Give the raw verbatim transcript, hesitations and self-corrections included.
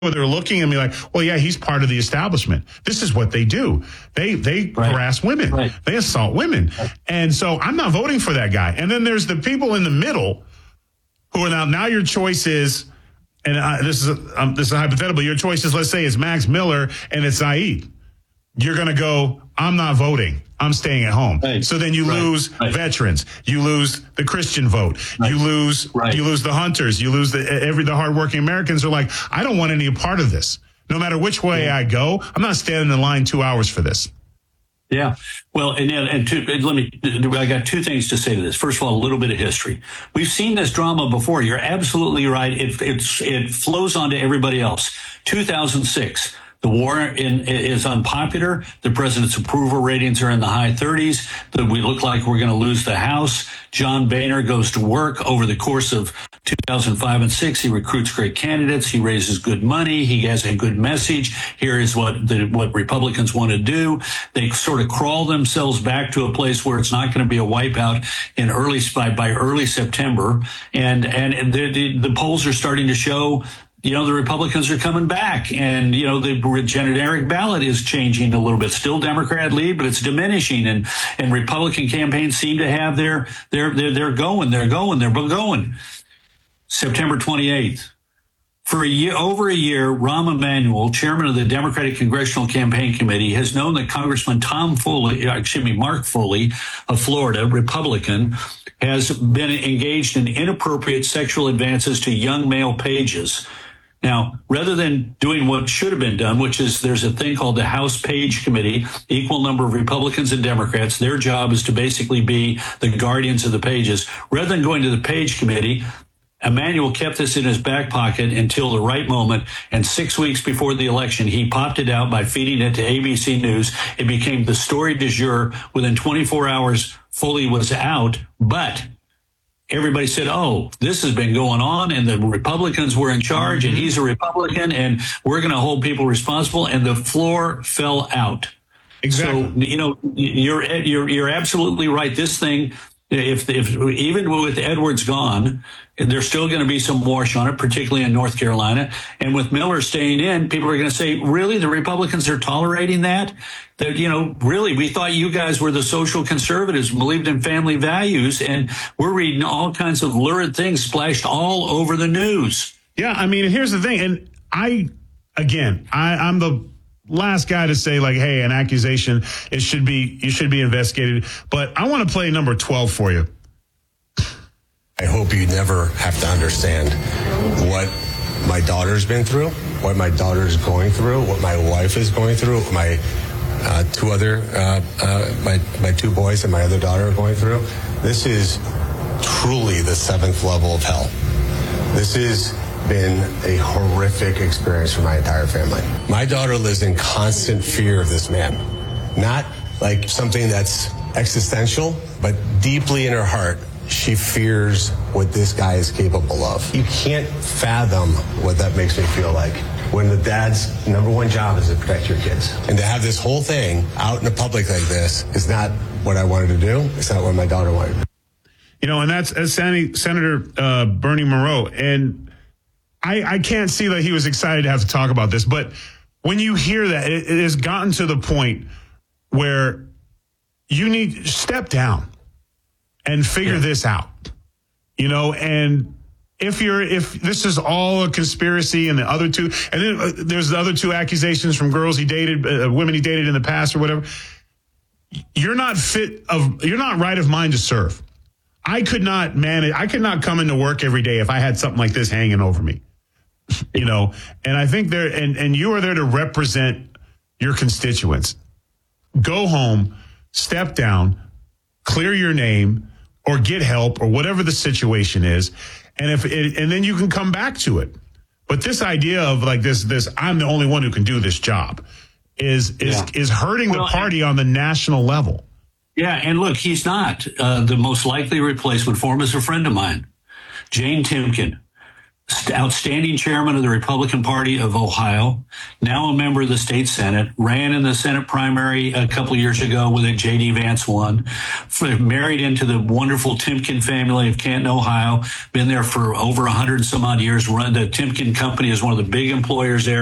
they're looking and be like, well, yeah, he's part of the establishment. This is what they do. They they right. harass women. Right. They assault women. Right. And so I'm not voting for that guy. And then there's the people in the middle who are now, now your choice is, and I, this is a, um, this is a hypothetical, your choice is, let's say it's Max Miller and it's Saeed. You're going to go, I'm not voting. I'm staying at home. Right. So then you right. lose right. veterans. You lose the Christian vote. Right. You lose right. you lose the hunters. You lose the every the hardworking Americans are like, I don't want any part of this. No matter which way yeah. I go, I'm not standing in line two hours for this. Yeah. Well, and, and, two, and let me, I got two things to say to this. First of all, a little bit of history. We've seen this drama before. You're absolutely right. It, it's, it flows on to everybody else. two thousand six. The war in, is unpopular. The president's approval ratings are in the high thirties. That we look like we're going to lose the House. John Boehner goes to work over the course of two thousand five and six. He recruits great candidates. He raises good money. He has a good message. Here is what the, what Republicans want to do. They sort of crawl themselves back to a place where it's not going to be a wipeout in early by, by early September. And and the, the, the polls are starting to show, you know, the Republicans are coming back, and, you know, the generic ballot is changing a little bit. Still Democrat lead, but it's diminishing, and, and Republican campaigns seem to have their, their, their, they're going, they're going, they're going. September twenty-eighth. For a year, over a year, Rahm Emanuel, chairman of the Democratic Congressional Campaign Committee, has known that Congressman Tom Foley, excuse me, Mark Foley of Florida, Republican, has been engaged in inappropriate sexual advances to young male pages. Now, rather than doing what should have been done, which is there's a thing called the House Page Committee, equal number of Republicans and Democrats. Their job is to basically be the guardians of the pages. Rather than going to the Page Committee, Emanuel kept this in his back pocket until the right moment, and six weeks before the election, he popped it out by feeding it to A B C News. It became the story du jour. Within twenty-four hours, Foley was out, but everybody said, oh, this has been going on, and the Republicans were in charge, and he's a Republican, and we're going to hold people responsible, and the floor fell out. Exactly. So, you know, you're you're you're absolutely right. This thing, if if even with Edwards gone, there's still going to be some wash on it, particularly in North Carolina. And with Miller staying in, people are going to say, really, the Republicans are tolerating that? That, you know, really, we thought you guys were the social conservatives, believed in family values, and we're reading all kinds of lurid things splashed all over the news. Yeah, I mean, here's the thing. And I, again, I, I'm the last guy to say, like, hey, an accusation, it should be, you should be investigated. But I want to play number twelve for you. I hope you never have to understand what my daughter's been through, what my daughter's going through, what my wife is going through, what my uh, two other, uh, uh, my, my two boys and my other daughter are going through. This is truly the seventh level of hell. This has been a horrific experience for my entire family. My daughter lives in constant fear of this man, not like something that's existential, but deeply in her heart. She fears what this guy is capable of. You can't fathom what that makes me feel like when the dad's number one job is to protect your kids. And to have this whole thing out in the public like this is not what I wanted to do. It's not what my daughter wanted to do. You know, and that's as Senator uh, Bernie Moreau. And I, I can't see that he was excited to have to talk about this. But when you hear that, it, it has gotten to the point where you need to step down and figure yeah. this out, you know, and if you're, if this is all a conspiracy and the other two, and then uh, there's the other two accusations from girls he dated, uh, women he dated in the past or whatever, you're not fit of, you're not right of mind to serve. I could not manage, I could not come into work every day if I had something like this hanging over me, you know, and I think there, and, and you are there to represent your constituents. Go home, step down, clear your name, or get help, or whatever the situation is, and if it, and then you can come back to it. But this idea of like this, this I'm the only one who can do this job, is is yeah. is hurting well, the party on the national level. Yeah, and look, he's not uh, the most likely replacement for him is a friend of mine, Jane Timken, outstanding chairman of the Republican Party of Ohio, now a member of the state Senate, ran in the Senate primary a couple of years ago with it. J D Vance won, married into the wonderful Timken family of Canton, Ohio, been there for over a hundred and some odd years. Run the Timken company is one of the big employers there.